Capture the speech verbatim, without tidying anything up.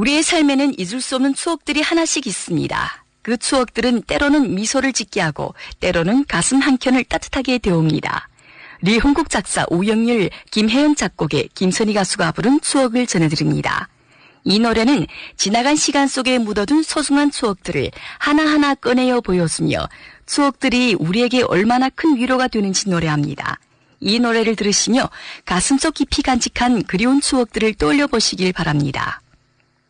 우리의 삶에는 잊을 수 없는 추억들이 하나씩 있습니다. 그 추억들은 때로는 미소를 짓게 하고 때로는 가슴 한켠을 따뜻하게 데웁니다. 리홍국 작사, 오영률, 김혜연 작곡의 김선희 가수가 부른 추억을 전해드립니다. 이 노래는 지나간 시간 속에 묻어둔 소중한 추억들을 하나하나 꺼내어 보여주며 추억들이 우리에게 얼마나 큰 위로가 되는지 노래합니다. 이 노래를 들으시며 가슴속 깊이 간직한 그리운 추억들을 떠올려 보시길 바랍니다.